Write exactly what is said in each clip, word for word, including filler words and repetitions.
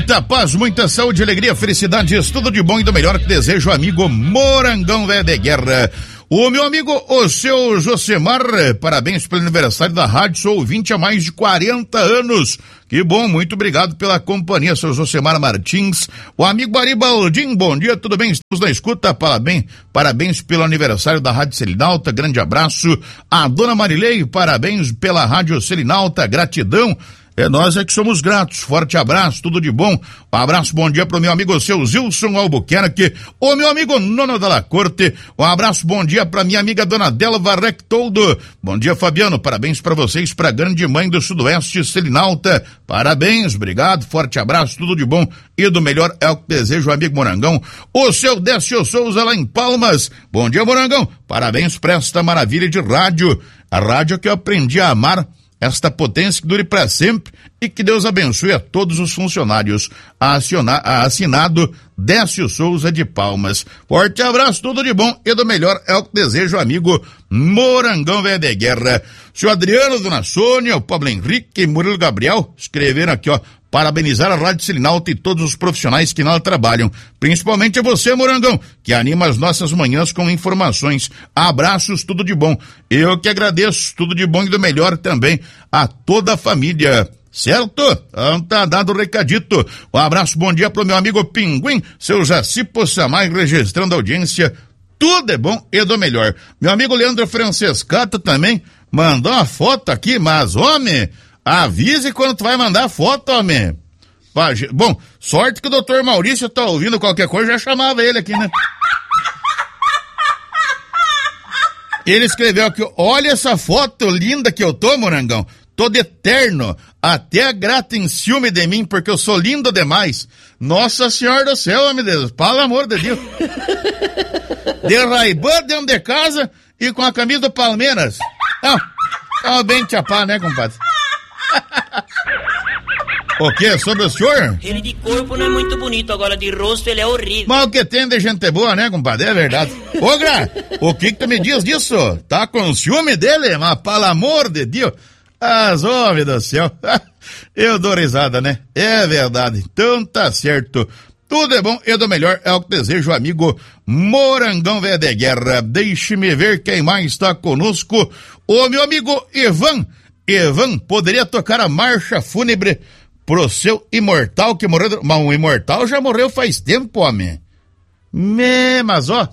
Muita paz, muita saúde, alegria, felicidade, tudo de bom e do melhor que deseja o amigo Morangão Velho de Guerra. O meu amigo, o seu Josemar, parabéns pelo aniversário da rádio, sou ouvinte há mais de quarenta anos. Que bom, muito obrigado pela companhia, seu Josemar Martins. O amigo Aribaldim, bom dia, tudo bem? Estamos na escuta, parabéns, parabéns pelo aniversário da Rádio Selinalta, grande abraço. A dona Marilei, parabéns pela Rádio Selinalta, gratidão. É nós é que somos gratos, forte abraço, tudo de bom, um abraço, bom dia pro meu amigo seu Zilson Albuquerque, o meu amigo Nono da La Corte, um abraço, bom dia pra minha amiga Dona Delva Rectoldo, bom dia Fabiano, parabéns pra vocês, pra grande mãe do Sudoeste Selinalta, parabéns, obrigado, forte abraço, tudo de bom e do melhor é o que desejo o amigo Morangão, o seu Décio Souza lá em Palmas, bom dia Morangão, parabéns pra esta maravilha de rádio, a rádio que eu aprendi a amar, esta potência que dure para sempre e que Deus abençoe a todos os funcionários. Aciona, assinado Décio Souza de Palmas. Forte abraço, tudo de bom e do melhor é o que desejo o amigo Morangão Velho de Guerra. Seu Adriano, Dona Sônia, o Pablo Henrique e Murilo Gabriel escreveram aqui, ó, parabenizar a Rádio Selinalta e todos os profissionais que nela trabalham, principalmente a você, Morangão, que anima as nossas manhãs com informações. Abraços, tudo de bom. Eu que agradeço, tudo de bom e do melhor também a toda a família. Certo? Então tá dado o recadito. Um abraço, bom dia pro meu amigo Pinguim, seu Jaci Possamay, registrando a audiência. Tudo é bom e do melhor. Meu amigo Leandro Francescato também mandou uma foto aqui, mas, homem, avise quando tu vai mandar foto, homem. Bom, sorte que o doutor Maurício tá ouvindo qualquer coisa, já chamava ele aqui, né? Ele escreveu aqui, olha essa foto linda que eu tô, Morangão. Tô de terno, até a grata em ciúme de mim, porque eu sou lindo demais. Nossa Senhora do céu, homem de Deus, pelo amor de Deus. De raibã dentro de casa e com a camisa do Palmeiras. Não, tava bem chapá, né, compadre? O que? Sobre o senhor? Ele de corpo não é muito bonito, agora de rosto ele é horrível. Mas o que tem de gente boa, né, compadre? É verdade. Ô, Gra, o que que tu me diz disso? Tá com ciúme dele? Mas, pelo amor de Deus. As homens do céu. Eu dou risada, né? É verdade. Então tá certo. Tudo é bom e do melhor é o que desejo o amigo Morangão Velho de Guerra. Deixe-me ver quem mais está conosco. O meu amigo Ivan. Ivan, poderia tocar a marcha fúnebre pro seu imortal que morreu... Mas o imortal já morreu faz tempo, homem. Me, mas ó...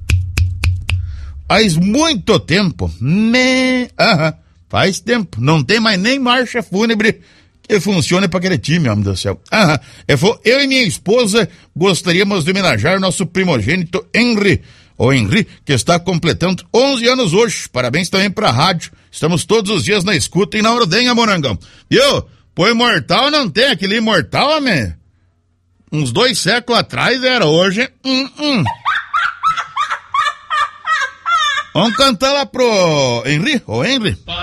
Faz muito tempo. Me... Aham. Faz tempo. Não tem mais nem marcha fúnebre que funcione para aquele time, homem do céu. Aham. Eu, eu e minha esposa gostaríamos de homenagear nosso primogênito Henry, o Henry, que está completando onze anos hoje. Parabéns também pra rádio. Estamos todos os dias na escuta e na ordenha, Morangão. Viu? Pô, imortal não tem aquele imortal, homem? Uns dois séculos atrás era, hoje... Hum, hum. Vamos cantar lá pro Henry, o Henry.